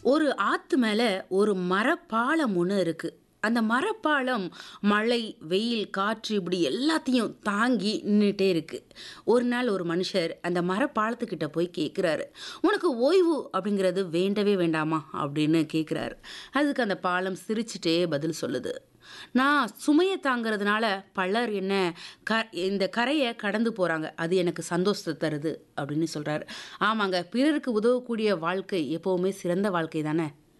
ஒரு ஆத்து மேல ஒரு மரப்பாலம் ஒண்ணு இருக்கு. அந்த மரப்பாலம் மழை, வெயில், காற்று இப்படி எல்லாத்தையும் தாங்கி நின்னுட்டே இருக்கு. ஒரு நாள் ஒரு மனுஷர் அந்த மரப்பாலத்துக்கிட்ட போய் கேட்குறாரு. "உனக்கு ஓய்வு அப்படிங்கிறது வேண்டவே வேண்டாமா?" அப்படின்னு கேட்குறாரு. அதுக்கு அந்த பாலம் சிரிச்சுட்டே பதில் சொல்லுது. "நான் சுமைய தாங்கிறதுனால பலர் என்ன இந்த கரைய கடந்து போறாங்க. அது எனக்கு சந்தோஷத்த தருது." அப்படின்னு சொல்றாரு. ஆமாங்க. பிறருக்கு உதவக்கூடிய வாழ்க்கை எப்பவுமே சிறந்த வாழ்க்கை தானே!